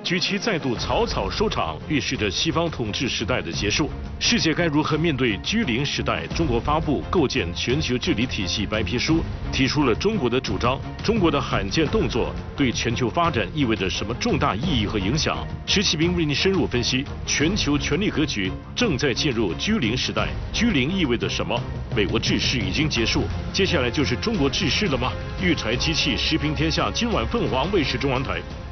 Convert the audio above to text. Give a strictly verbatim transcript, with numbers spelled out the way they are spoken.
G 七再度草草收场，预示着西方统治时代的结束。世界该如何面对居零时代？中国发布《构建全球治理体系白皮书》，提出了中国的主张。中国的罕见动作对全球发展意味着什么重大意义和影响？石启斌为您深入分析全球权力格局正在进入居零时代，居零意味着什么？美国治世已经结束，接下来就是中国治世了吗？育才机器时评天下，今晚凤凰卫视中文台。